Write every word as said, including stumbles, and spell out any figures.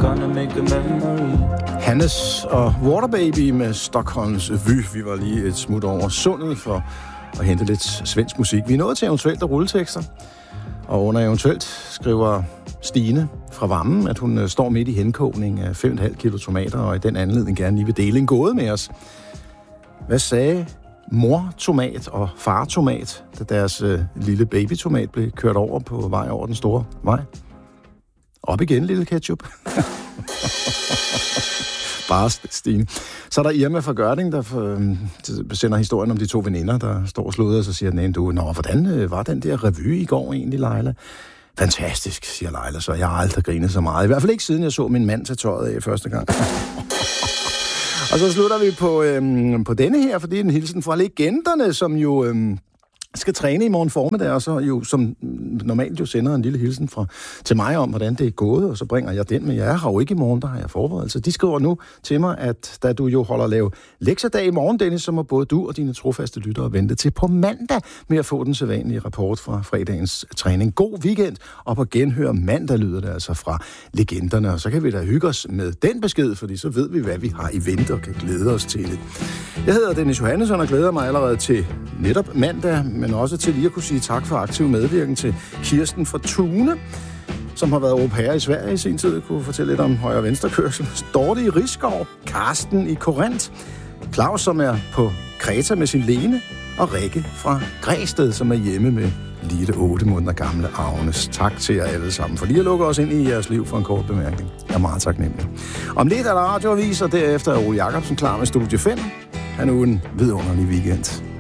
gonna make a memory. Hannes og Waterbaby med Stockholms Vy. Vi var lige et smut over sundet for at hente lidt svensk musik. Vi er nået til eventuelt at rulletekster. Og under eventuelt skriver Stine fra Vammen, at hun står midt i henkogning af fem komma fem kilo tomater, og i den anledning gerne lige vil dele en gåde med os. Hvad sagde mor-tomat og far-tomat, da deres øh, lille baby-tomat blev kørt over på vej over den store vej? Op igen, lille ketchup. Bare Stine. Så er der Irma fra Gørding, der øh, sender historien om de to veninder, der står og sluder, og så siger den ene, du, nå, hvordan øh, var den der revy i går egentlig, Leila? Fantastisk, siger Leila, så jeg har aldrig grinet så meget. I hvert fald ikke siden jeg så min mand tage tøjet af første gang. Og så slutter vi på, øhm, på denne her, for det er en hilsen fra legenderne, som jo øhm, skal træne i morgen formiddag, og så jo som normalt jo sender en lille hilsen fra, til mig om, hvordan det er gået, og så bringer jeg den med jer. Jeg har jo ikke i morgen, der har jeg forberedelse. De skriver nu til mig, at da du jo holder lave lektiedag i morgen, Dennis, så må både du og dine trofaste lyttere vente til på mandag med at få den sædvanlige rapport fra fredagens træning. God weekend, og på genhør mandag lyder det altså fra legenderne, og så kan vi da hygge os med den besked, fordi så ved vi, hvad vi har i vente og kan glæde os til det. Jeg hedder Dennis Johannesson og glæder mig allerede til netop mandag, men også til lige at kunne sige tak for aktiv medvirken til Kirsten fra Tune, som har været au pair i Sverige i sin tid, kunne fortælle lidt om højre- og venstrekørsel. Dorte i Risskov, Karsten i Korinth, Claus, som er på Kreta med sin Lene, og Rikke fra Græsted, som er hjemme med lige det otte måneder gamle Agnes. Tak til jer alle sammen, for lige at lukke os ind i jeres liv for en kort bemærkning. Jeg er meget taknemmelig. Om lidt er der radioavis, og derefter er Ole Jacobsen klar med Studie fem. Han er en vidunderlig weekend.